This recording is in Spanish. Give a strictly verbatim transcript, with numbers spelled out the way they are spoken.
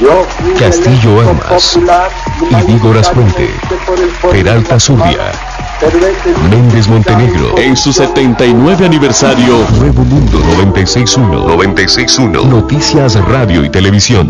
Castillo Armas, Idigo Raspuente, Peralta Zurria, Méndez Montenegro, en su setenta y nueve aniversario. Nuevo Mundo noventa y seis punto uno, noventa y seis punto uno, Noticias Radio y Televisión.